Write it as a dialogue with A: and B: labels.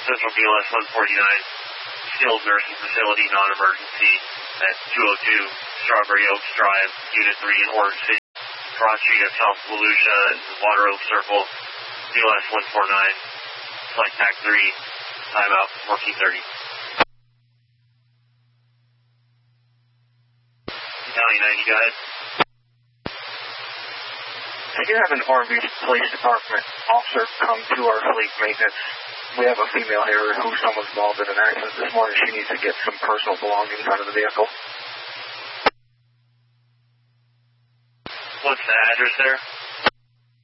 A: Central BLS 149, skilled nursing facility, non-emergency at 202 Strawberry Oaks Drive, Unit 3 in Orange City. Cross Street at South Volusia and Water Oak Circle, BLS 149, flight TAC 3, timeout 1430. County 90 guys.
B: I do have an Ormond Beach Police Department officer come to our fleet maintenance. We have a female here who someone's involved in an accident this morning. She needs to get some personal belongings out of the vehicle.
A: What's the address there?